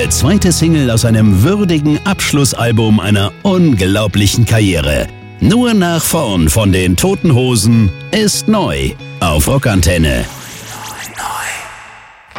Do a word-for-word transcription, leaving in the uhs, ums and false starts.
ihre zweite Single aus einem würdigen Abschlussalbum einer unglaublichen Karriere. Nur nach vorn von den Toten Hosen ist neu auf Rockantenne.